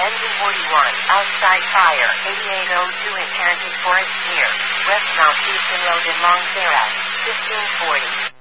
Engine 41, outside fire, 8802 in Carrington Forest near West Mount Houston Road in Long Sarah, 1540.